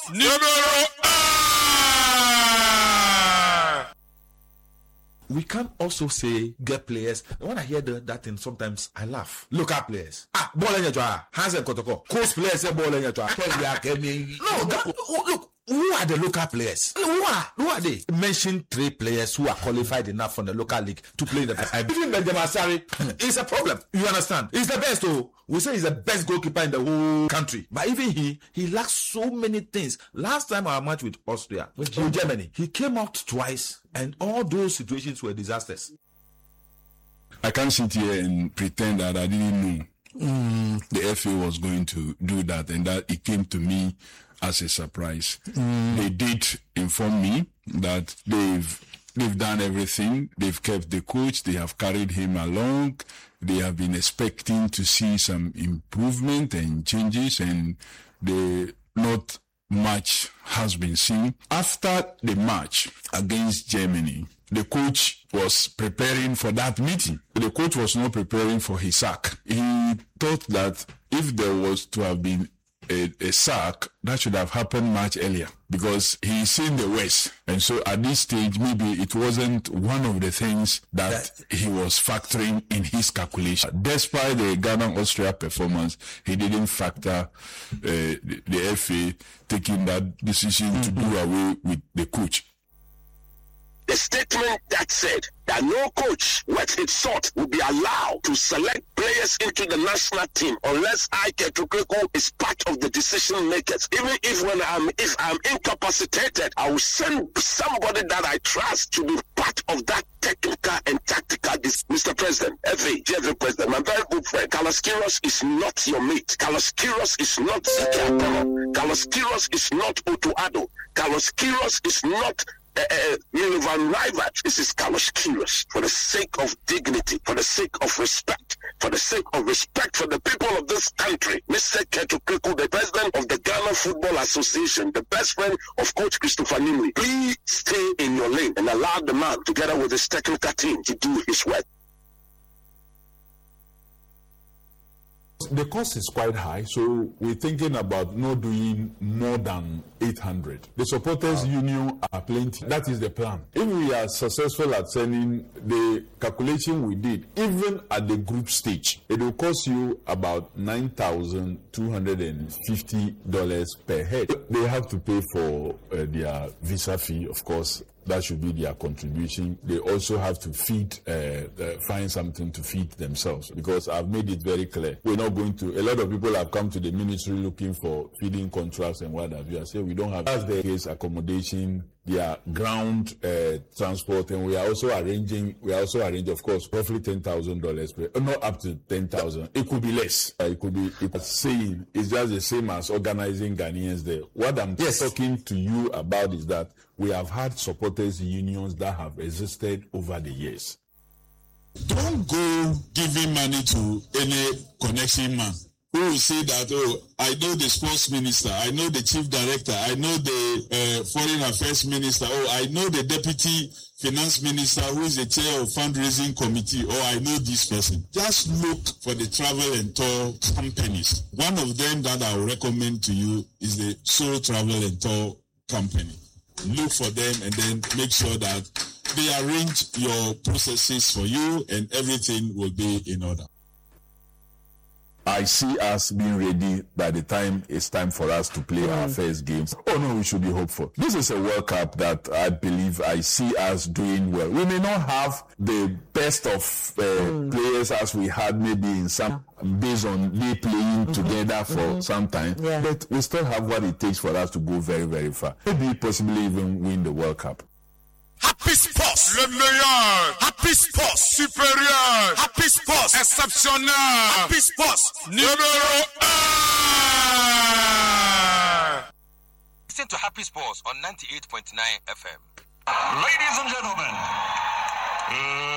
Numero 1. We can also say get players. When I hear that thing, sometimes I laugh. Local players. Ball in your draw. Hands and Kotoko. Coast players say ball in your draw. No, look. Who are the local players? Who are they? Mention 3 players who are qualified enough from the local league to play in the best. Even Benjamin Asare is a problem. You understand? He's the best though. We say he's the best goalkeeper in the whole country. But even he lacks so many things. Last time our match with Austria, with Germany, he came out twice and all those situations were disasters. I can't sit here and pretend that I didn't know the FA was going to do that and that it came to me as a surprise. They did inform me that they've done everything. They've kept the coach. They have carried him along. They have been expecting to see some improvement and changes, and not much has been seen. After the match against Germany, the coach was preparing for that meeting. The coach was not preparing for his sack. He thought that if there was to have been a sack, that should have happened much earlier because he's seen the worst. And so at this stage, maybe it wasn't one of the things that he was factoring in his calculation. Despite the Ghana-Austria performance, he didn't factor the FA taking that decision to do away with the coach. The statement that said that no coach worth his salt will be allowed to select players into the national team unless Ike Etukreko is part of the decision makers. Even if I'm incapacitated, I will send somebody that I trust to be part of that technical and tactical. Mr. President, FA President, my very good friend, Carlos Queiroz is not your mate. Carlos Queiroz is not Zeki Apollo. Carlos Queiroz is not Otto Addo. Carlos Queiroz is not Van Rijvaart. This is Carlos Queiroz. For the sake of dignity, for the sake of respect, for the people of this country, Mr. Ketukeku, the president of the Ghana Football Association, the best friend of Coach Christopher Nimri, please stay in your lane and allow the man, together with his technical team, to do his work. The cost is quite high, so we're thinking about not doing more than 800. The supporters union are plenty. That is the plan. If we are successful at sending the calculation we did, even at the group stage, it will cost you about $9,250 per head. They have to pay for their visa fee, of course. That should be their contribution. They also have to find something to feed themselves, because I've made it very clear. We're not going to, a lot of people have come to the ministry looking for feeding contracts and what have you. I say we don't have, that's the case, accommodation, their ground transport, and we are also arranging, of course, roughly $10,000 per, not up to 10,000. It could be less. It's just the same as organizing Ghanaians there. What I'm talking to you about is that we have had supporters unions that have existed over the years. Don't go giving money to any connection man who will say that, oh, I know the sports minister, I know the chief director, I know the foreign affairs minister, oh, I know the deputy finance minister who is the chair of fundraising committee, or I know this person. Just look for the travel and tour companies. One of them that I will recommend to you is the Soul Travel and Tour Company. Look for them and then make sure that they arrange your processes for you and everything will be in order. I see us being ready by the time it's time for us to play our first games. Oh no, we should be hopeful. This is a World Cup that I believe I see us doing well. We may not have the best of players as we had maybe in some, based on they playing together for some time, but we still have what it takes for us to go very, very far. Maybe possibly even win the World Cup. Happy Sports, le meilleur. Happy Sports, supérieur. Happy Sports, exceptionnel. Happy Sports, numéro 1. Listen to Happy Sports on 98.9 FM. Ladies and gentlemen,